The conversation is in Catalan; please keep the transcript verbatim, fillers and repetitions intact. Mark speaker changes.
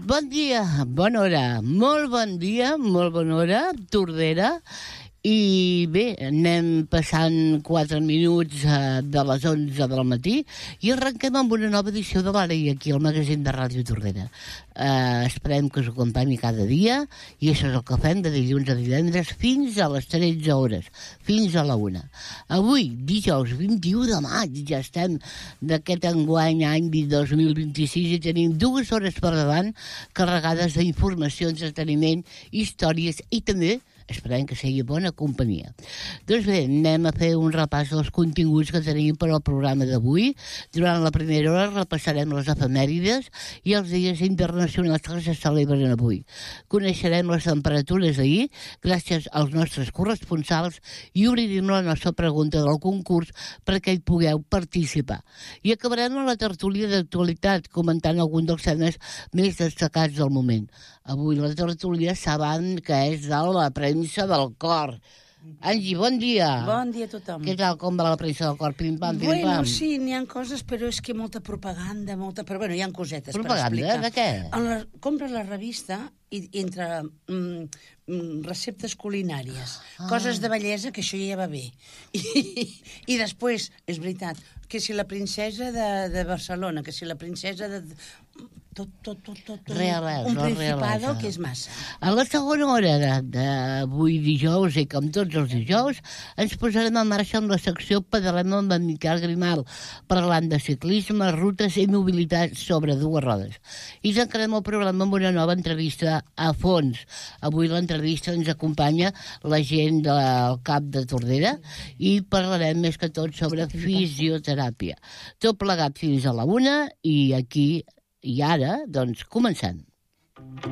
Speaker 1: Bon dia, bona hora, molt bon dia, molt bona hora, Tordera. I bé, anem passant quatre minuts eh, de les onze del matí i arrenquem amb una nova edició de l'Ara i aquí al magazín de Ràdio Tordera. Eh, esperem que us acompanyi cada dia i això és el que fem de dilluns a divendres fins a les tretze hores, fins a la una. Avui, dijous vint-i-u de maig, ja estem d'aquest enguany any dos mil vint-i-sis i tenim dues hores per davant carregades d'informació, entreteniment, històries i també esperem que sigui bona companyia. Doncs bé, anem a fer un repàs dels continguts que tenim per al programa d'avui. Durant la primera hora repassarem les efemèrides i els dies internacionals que se celebren avui. Coneixerem les temperatures d'ahir gràcies als nostres corresponsals i obrirem la nostra pregunta del concurs perquè hi pugueu participar. I acabarem amb la tertúlia d'actualitat comentant algun dels temes més destacats del moment. Avui la tertúlia saben que és de la premsa del cor. Angi, bon dia.
Speaker 2: Bon dia a tothom.
Speaker 1: Què tal, com va la premsa del cor? Pim-pam, pim-pam.
Speaker 2: Bueno, sí, n'hi ha coses, però és que molta propaganda, molta... Però bueno, hi ha cosetes
Speaker 1: propaganda,
Speaker 2: per explicar.
Speaker 1: de què?
Speaker 2: En la... Compres la revista i entre mm, mm, receptes culinàries, ah. coses de bellesa, que això ja va bé. I, i després, és veritat, que si la princesa de, de Barcelona, que si la princesa de... Tot, tot, tot, tot, tot
Speaker 1: realesa,
Speaker 2: un principado
Speaker 1: realesa.
Speaker 2: Que és massa.
Speaker 1: A la segona hora d'avui dijous, i com tots els dijous, ens posarem en marxa amb la secció Pedalem amb en Miquel Grimal, parlant de ciclisme, rutes i mobilitat sobre dues rodes. I tancarem el programa amb una nova entrevista a fons. Avui l'entrevista ens acompanya la gent del CAP de Tordera i parlarem més que tot sobre fisioteràpia. Tot plegat fins a la una i aquí... I ara, doncs, comencem.